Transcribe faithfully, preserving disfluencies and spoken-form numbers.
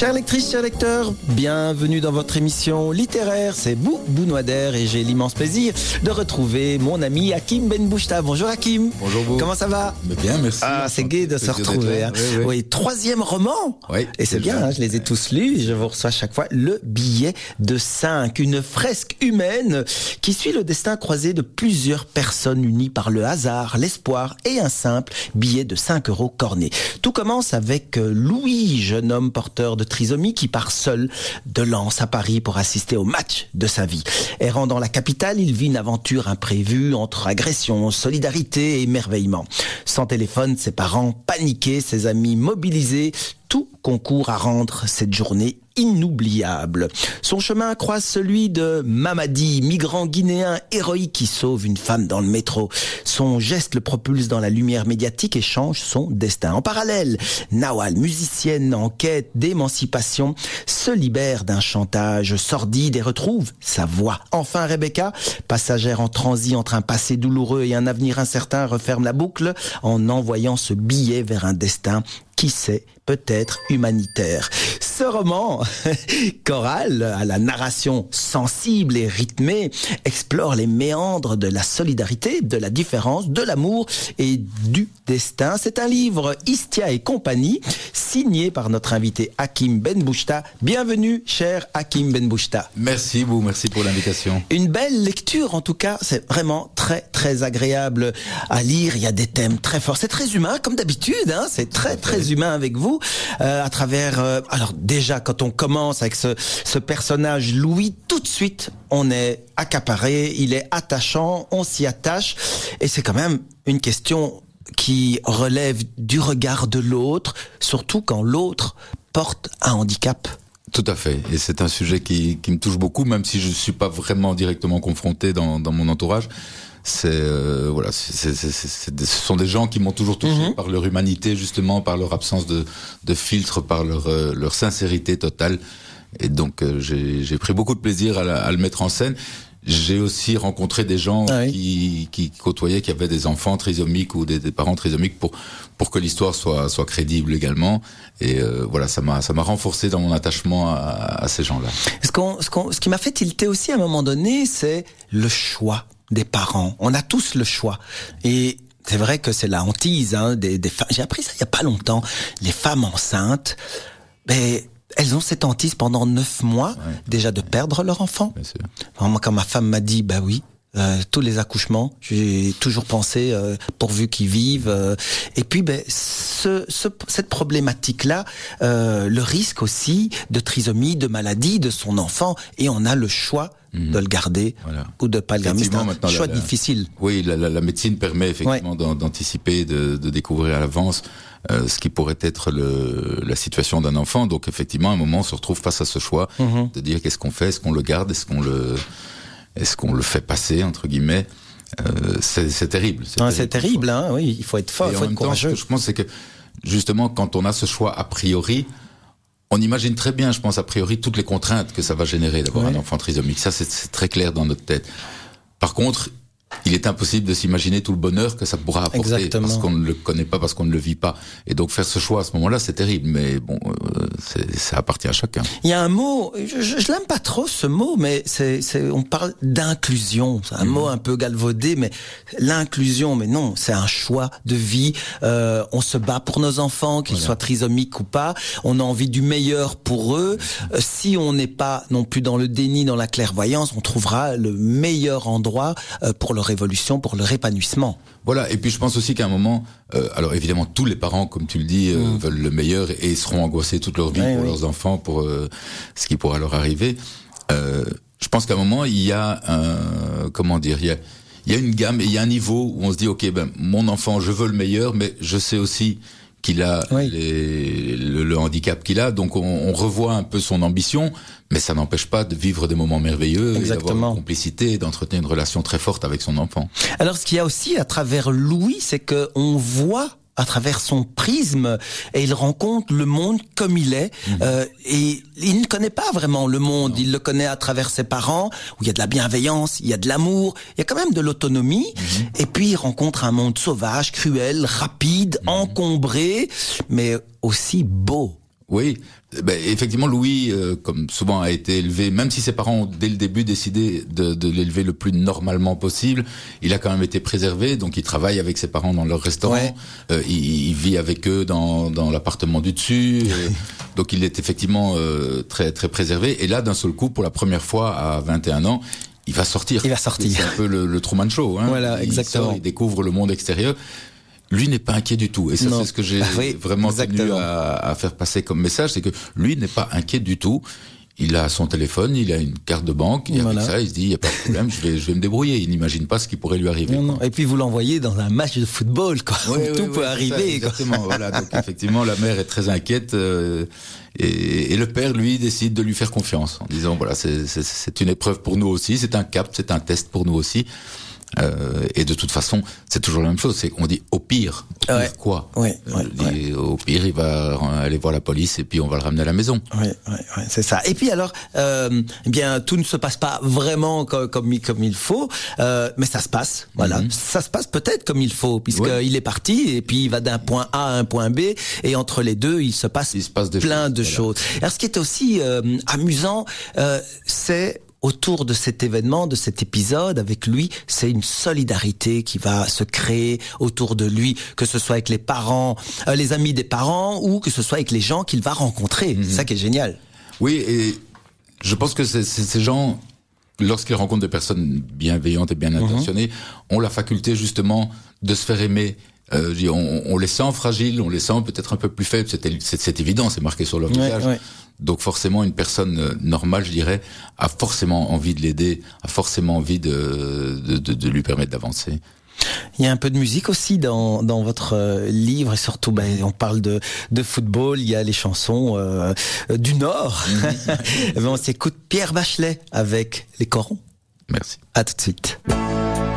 Chères lectrices, chers lecteurs, bienvenue dans votre émission littéraire. C'est Bou Bounoader et j'ai l'immense plaisir de retrouver mon ami Hakim Benbouchta. Bonjour Hakim. Bonjour Bou. Comment ça va? Mais bien, merci. Ah, c'est gai de se retrouver. Hein. Oui, oui. oui, troisième roman. Oui. Et c'est bien, hein, je les ai tous lus. Je vous reçois chaque fois le billet de cinq, une fresque humaine qui suit le destin croisé de plusieurs personnes unies par le hasard, l'espoir et un simple billet de cinq euros corné. Tout commence avec Louis, jeune homme porteur de trisomie qui part seul de Lens à Paris pour assister au match de sa vie. Errant dans la capitale, il vit une aventure imprévue entre agression, solidarité et émerveillement. Sans téléphone, ses parents paniqués, ses amis mobilisés, tout concourt à rendre cette journée inoubliable. Son chemin croise celui de Mamadi, migrant guinéen héroïque qui sauve une femme dans le métro. Son geste le propulse dans la lumière médiatique et change son destin. En parallèle, Nawal, musicienne en quête d'émancipation, se libère d'un chantage sordide et retrouve sa voix. Enfin, Rebecca, passagère en transit entre un passé douloureux et un avenir incertain, referme la boucle en envoyant ce billet vers un destin, qui sait, peut-être humanitaire. Ce roman, choral, à la narration sensible et rythmée, explore les méandres de la solidarité, de la différence, de l'amour et du destin. C'est un livre Istia et compagnie, signé par notre invité Hakim Benbouchta. Bienvenue, cher Hakim Benbouchta. Merci, Bou, merci pour l'invitation. Une belle lecture, en tout cas, c'est vraiment très, très agréable à lire. Il y a des thèmes très forts. C'est très humain, comme d'habitude, hein. C'est très, très humain avec vous, euh, à travers... Euh, alors déjà, quand on commence avec ce, ce personnage Louis, tout de suite, on est accaparé, il est attachant, on s'y attache, et c'est quand même une question qui relève du regard de l'autre, surtout quand l'autre porte un handicap. Tout à fait, et c'est un sujet qui, qui me touche beaucoup, même si je ne suis pas vraiment directement confronté dans, dans mon entourage. C'est euh, voilà, c'est, c'est, c'est, c'est, ce sont des gens qui m'ont toujours touché mmh. par leur humanité, justement, par leur absence de, de filtre, par leur, euh, leur sincérité totale. Et donc, euh, j'ai, j'ai pris beaucoup de plaisir à, la, à le mettre en scène. J'ai aussi rencontré des gens ah oui. qui, qui côtoyaient, qui avaient des enfants trisomiques ou des, des parents trisomiques pour pour que l'histoire soit soit crédible également. Et euh, voilà, ça m'a ça m'a renforcé dans mon attachement à, à ces gens-là. Ce qu'on, ce qu'on, ce qui m'a fait tilter aussi à un moment donné, c'est le choix des parents. On a tous le choix. Et c'est vrai que c'est la hantise, hein, des, des femmes. J'ai appris ça il y a pas longtemps. Les femmes enceintes, ben, elles ont cette hantise pendant neuf mois, ouais. déjà de perdre leur enfant. Bien sûr. Alors, moi, quand ma femme m'a dit, bah oui, euh, tous les accouchements, j'ai toujours pensé, euh, pourvu qu'ils vivent. Euh, et puis, ben, ce, ce, cette problématique-là, euh, le risque aussi de trisomie, de maladie de son enfant, et on a le choix de le garder voilà. ou de pas le garder. C'est un choix la, difficile. Oui, la, la, la médecine permet effectivement ouais. d'anticiper, de, de découvrir à l'avance euh, ce qui pourrait être le, la situation d'un enfant. Donc effectivement, à un moment, on se retrouve face à ce choix mm-hmm. de dire qu'est-ce qu'on fait, est-ce qu'on le garde, est-ce qu'on le, est-ce qu'on le fait passer entre guillemets. Euh, c'est, c'est terrible. C'est ah, terrible, c'est terrible hein. Oui, il faut être fort, il faut être courageux. Temps, ce que je pense, c'est que justement, quand on a ce choix a priori, on imagine très bien, je pense, a priori, toutes les contraintes que ça va générer d'avoir ouais. un enfant trisomique. Ça, c'est, c'est très clair dans notre tête. Par contre, il est impossible de s'imaginer tout le bonheur que ça pourra apporter. Exactement. Parce qu'on ne le connaît pas, parce qu'on ne le vit pas. Et donc, faire ce choix à ce moment-là, c'est terrible. Mais bon, euh, c'est, ça appartient à chacun. Il y a un mot, je, je, je l'aime pas trop ce mot, mais c'est, c'est, on parle d'inclusion. C'est un mmh. mot un peu galvaudé, mais l'inclusion, mais non, c'est un choix de vie. Euh, on se bat pour nos enfants, qu'ils voilà. soient trisomiques ou pas. On a envie du meilleur pour eux. Euh, si on n'est pas non plus dans le déni, dans la clairvoyance, on trouvera le meilleur endroit euh, pour leur évolution, pour leur épanouissement. Voilà, et puis je pense aussi qu'à un moment, euh, alors évidemment tous les parents, comme tu le dis, euh, mmh. veulent le meilleur et seront angoissés toute leur vie oui, pour oui. leurs enfants, pour euh, ce qui pourra leur arriver. Euh, je pense qu'à un moment, il y a un, comment dire, il y a, il y a une gamme et il y a un niveau où on se dit, ok, ben mon enfant, je veux le meilleur, mais je sais aussi qu'il a oui. les, le, le handicap qu'il a, donc on, on revoit un peu son ambition, mais ça n'empêche pas de vivre des moments merveilleux, et d'avoir une complicité, et d'entretenir une relation très forte avec son enfant. Alors ce qu'il y a aussi à travers Louis, c'est que on voit à travers son prisme, et il rencontre le monde comme il est, mmh. euh, et il ne connaît pas vraiment le monde, non. il le connaît à travers ses parents, où il y a de la bienveillance, il y a de l'amour, il y a quand même de l'autonomie, mmh. et puis il rencontre un monde sauvage, cruel, rapide, mmh. encombré, mais aussi beau. Oui, ben, effectivement, Louis, euh, comme souvent, a été élevé, même si ses parents ont dès le début décidé de, de l'élever le plus normalement possible, il a quand même été préservé, donc il travaille avec ses parents dans leur restaurant, ouais. euh, il, il vit avec eux dans, dans l'appartement du dessus, euh, donc il est effectivement euh, très, très préservé. Et là, d'un seul coup, pour la première fois à vingt et un ans, il va sortir. Il va sortir. C'est un peu le, le Truman Show. Hein. Voilà, il exactement. Sort, il découvre le monde extérieur. Lui n'est pas inquiet du tout. Et ça, non. c'est ce que j'ai ah oui, vraiment exactement. tenu à, à faire passer comme message, c'est que lui n'est pas inquiet du tout. Il a son téléphone, il a une carte de banque, et voilà. avec ça, il se dit, il n'y a pas de problème, je vais, je vais me débrouiller. Il n'imagine pas ce qui pourrait lui arriver. Non, non. Et puis vous l'envoyez dans un match de football, quoi. Oui, tout oui, peut oui, arriver. Ça, exactement. Voilà. Donc effectivement, la mère est très inquiète. Euh, et, et le père, lui, décide de lui faire confiance en disant, voilà, c'est, c'est, c'est une épreuve pour nous aussi, c'est un cap, c'est un test pour nous aussi. Euh, et de toute façon, c'est toujours la même chose. C'est qu'on dit au pire, au pire ouais. quoi ouais, ouais, dis, ouais. Au pire, il va aller voir la police et puis on va le ramener à la maison. Oui, ouais, ouais, c'est ça. Et puis alors, euh, eh bien, tout ne se passe pas vraiment comme comme, comme il faut, euh, mais ça se passe. Voilà, mm-hmm. ça se passe peut-être comme il faut, puisqu'il ouais. est parti et puis il va d'un point A à un point B et entre les deux, il se passe, il se passe plein choses, de voilà. choses. Alors, ce qui est aussi euh, amusant, euh, c'est autour de cet événement, de cet épisode avec lui, c'est une solidarité qui va se créer autour de lui, que ce soit avec les parents, euh, les amis des parents, ou que ce soit avec les gens qu'il va rencontrer. Mm-hmm. C'est ça qui est génial. Oui, et je pense que c'est, c'est, ces gens, lorsqu'ils rencontrent des personnes bienveillantes et bien intentionnées, mm-hmm. ont la faculté justement de se faire aimer. Euh, on, on les sent fragiles, on les sent peut-être un peu plus faibles, c'est, c'est, c'est évident, c'est marqué sur leur ouais, visage. Ouais. Donc forcément, une personne normale, je dirais, a forcément envie de l'aider, a forcément envie de, de, de, de lui permettre d'avancer. Il y a un peu de musique aussi dans, dans votre livre, et surtout, ben, on parle de, de football, il y a les chansons euh, du Nord. Mmh. On s'écoute Pierre Bachelet avec Les Corons. Merci. À tout de suite.